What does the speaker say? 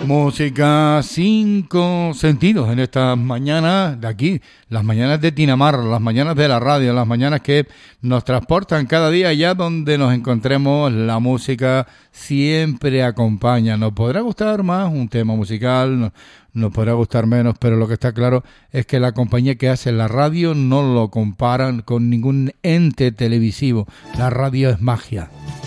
Música 5 sentidos en estas mañanas de aquí, las mañanas de Tinamar, las mañanas de la radio, las mañanas que nos transportan cada día allá donde nos encontremos. La música siempre acompaña. Nos podrá gustar más un tema musical, nos podrá gustar menos, pero lo que está claro es que la compañía que hace la radio no lo comparan con ningún ente televisivo. La radio es magia.